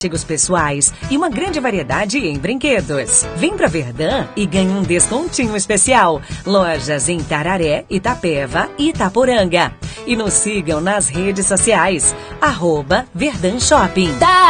artigos pessoais e uma grande variedade em brinquedos. Vem pra Verdun e ganhe um descontinho especial. Lojas em Tararé, Itapeva e Itaporanga. E nos sigam nas redes sociais. @Verdun Shopping.